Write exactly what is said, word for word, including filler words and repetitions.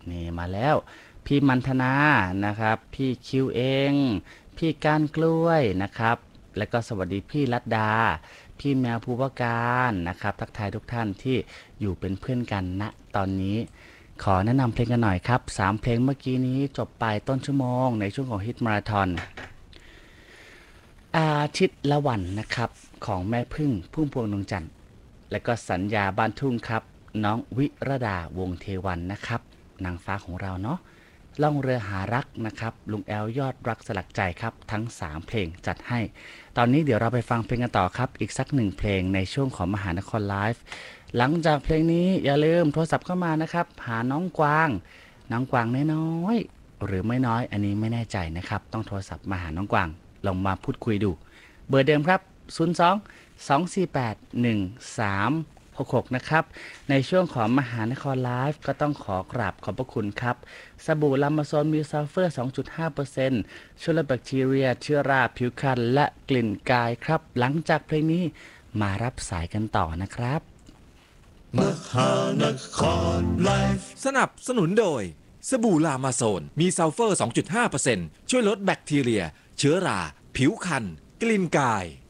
นี่มาแล้วพี่มันธนานะครับพี่คิวเองพี่ก้านกล้วยนะครับแล้วก็สวัสดีพี่รัตดาพี่แมวภูวการนะครับทักทายทุกท่านที่อยู่เป็นเพื่อนกันณตอนนี้ขอแนะนำเพลงกันหน่อยครับสามเพลงเมื่อกี้นี้จบไปต้นชั่วโมงในช่วงของฮิตมาราธอนอาทิตย์ละวันนะครับของแม่พึ่งพุ่มพวงดวงจันทร์และก็สัญญาบ้านทุ่งครับน้องวิรดาวงเทวันนะครับนางฟ้าของเราเนาะล่องเรือหารักนะครับลุงแอลยอดรักสลักใจครับทั้งสามเพลงจัดให้ตอนนี้เดี๋ยวเราไปฟังเพลงกันต่อครับอีกสักหนึ่งเพลงในช่วงของมหานครไลฟ์หลังจากเพลงนี้อย่าลืมโทรศัพท์เข้ามานะครับหาน้องกวางน้องกวางน้อยๆหรือไม่น้อยอันนี้ไม่แน่ใจนะครับต้องโทรศัพท์มาหาน้องกวางลองมาพูดคุยดูเบอร์เดิมครับศูนย์ สอง สอง สี่ แปด หนึ่ง สาม หก หกนะครับในช่วงของมหานครไลฟ์ก็ต้องขอกราบขอบพระคุณครับสบู่ลามาโซนมีซัลเฟอร์ สองจุดห้าเปอร์เซ็นต์ ช่วยลดแบคทีเรียเชื้อราผิวคันและกลิ่นกายครับหลังจากเพลงนี้มารับสายกันต่อนะครับมหานครไลฟ์สนับสนุนโดยสบู่ลามาโซนมีซัลเฟอร์ สองจุดห้าเปอร์เซ็นต์ ช่วยลดแบคทีเรียเชื้อราผิวคันกลิ่นกาย